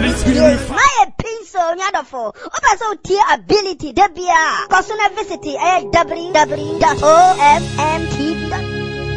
My pencil, nyadofo. Opa so tier ability, debia. Cause visit www.omntv.com.